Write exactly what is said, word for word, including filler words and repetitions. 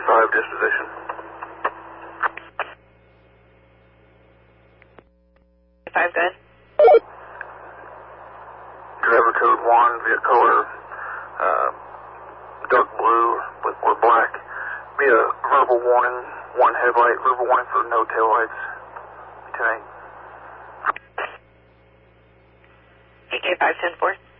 five disposition. five, good. Driver code one, via color, uh, dark blue with or black. Be a verbal warning, one headlight, verbal warning for no taillights. ten eight. A K five ten four.